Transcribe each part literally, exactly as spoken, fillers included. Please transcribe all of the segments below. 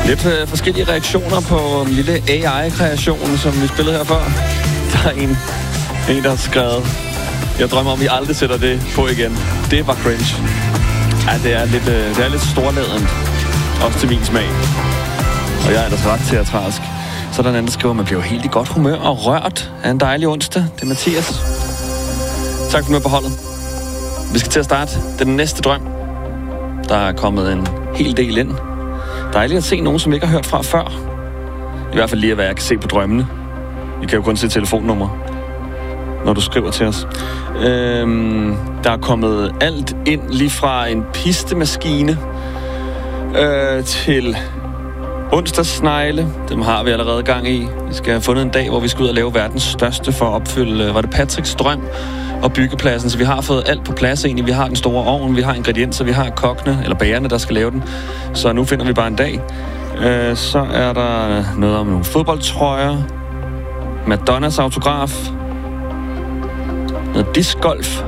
Lidt øh, forskellige reaktioner på en lille A I-kreation, som vi spillede her før. Der er en, en der har skrevet, jeg drømmer om, vi aldrig sætter det på igen. Det var cringe. Ja, det er lidt, øh, det er lidt storladent. Også til min smag. Og jeg er ellers ret teatralsk. Så er der en anden, der skriver, at man bliver helt i godt humør og rørt af en dejlig onsdag. Det er Mathias. Tak for nu på holdet. Vi skal til at starte den næste drøm. Der er kommet en hel del ind. Dejligt at se nogen, som ikke har hørt fra før. I hvert fald lige, hvad jeg kan se på drømmene. Vi kan jo kun se telefonnummer, når du skriver til os. Øhm, der er kommet alt ind, lige fra en pistemaskine øh, til onsdagssnegle. Dem har vi allerede gang i. Vi skal have fundet en dag, hvor vi skal ud og lave verdens største for at opfylde, var det Patricks drøm, og byggepladsen. Så vi har fået alt på plads egentlig. Vi har den store ovn, vi har ingredienser, vi har kokkene, eller bagerne, der skal lave den. Så nu finder vi bare en dag. Øh, så er der noget om nogle fodboldtrøjer, Madonnas autograf, noget discgolf.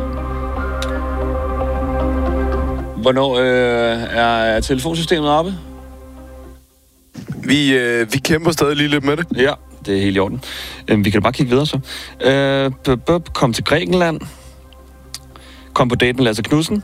Hvornår øh, er telefonsystemet oppe? Vi, øh, vi kæmper stadig lige lidt med det. Ja, det er helt i orden. Øh, vi kan da bare kigge videre så. Øh, kom til Grækenland. Kom på date med Lasse Knudsen.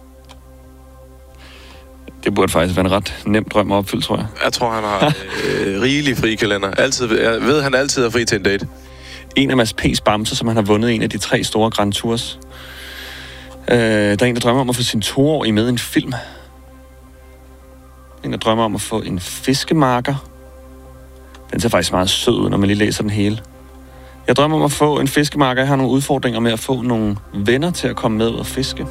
Det burde faktisk være en ret nem drøm at opfylde, tror jeg. Jeg tror, han har øh, rigelig fri kalender. Altid, jeg ved, han altid er fri til en date. En af Mads P's bamser, som han har vundet en af de tre store Grand Tours. Øh, der er en, der drømmer om at få sin toårige med i en film. En, der drømmer om at få en fiskemarker. Den ser faktisk meget sød ud, når man lige læser den hele. Jeg drømmer om at få en fiskemarker. Jeg har nogle udfordringer med at få nogle venner til at komme med ud og fiske.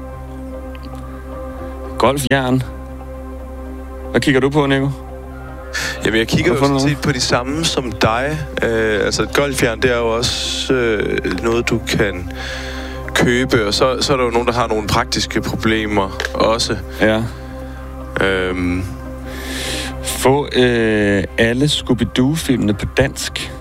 Golfjern. Hvad kigger du på, Nico? Jamen, jeg kigger jo sådan set på de samme som dig. Øh, altså, et golfjern, det er jo også øh, noget, du kan købe. Og så, så er der jo nogen, der har nogle praktiske problemer også. Ja. Øhm. Få øh, alle Scooby-Doo-filmene på dansk.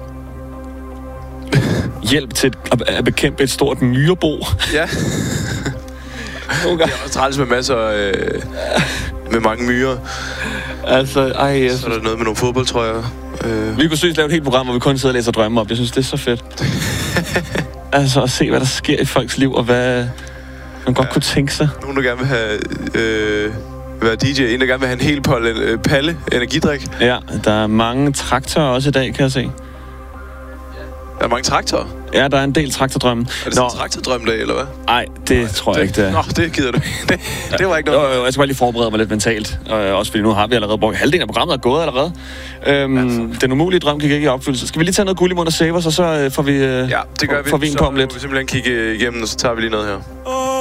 Hjælp til at, at bekæmpe et stort myrebo. Ja. Okay. Det er også træls med masser øh, med mange myrer. Altså, ej, jeg så er der noget med nogle fodboldtrøjer. Øh. Vi kunne synes lave et helt program, hvor vi kun sidder og læser drømme op. Jeg synes, det er så fedt. Altså, at se, hvad der sker i folks liv, og hvad man godt ja. kunne tænke sig. Nogen, der gerne vil have... Øh, være D J. En, der gerne vil have en hel palle, øh, palle energidrik. Ja, der er mange traktorer også i dag, kan jeg se. Der er mange traktorer? Ja, der er en del traktordrømme. Er det sådan en traktordrømdag, eller hvad? Nej, det Nej, tror jeg det, ikke, det er. Nå, det gider du. det, det var ikke noget. Jo, jo, jeg skal bare lige forberede mig lidt mentalt. Øh, også fordi nu har vi allerede brugt halvdelen af programmet er gået allerede. Øhm, ja, den umulige drøm gik ikke i opfyldelse. Skal vi lige tage noget Gullimund og save os, og så øh, får vi, øh, ja, det gør vi. får vi en på om lidt. Så vi simpelthen kigge igennem, og så tager vi lige noget her.